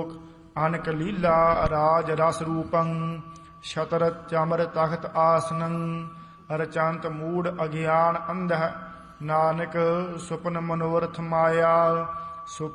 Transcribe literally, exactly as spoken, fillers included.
ਅਨਕ ਲੀਲਾ ਰਾਜ ਰਸ ਰੂਪੰ ਛਤਰ ਚਮਰ ਤਖਤ ਆਸਨੰ ਰਚੰਤ ਮੂੜ ਅਗਿਆਨ ਅੰਧ ਨਾਨਕ ਸੁਪਨ ਮਨੋਰਥ ਮਾਇਆ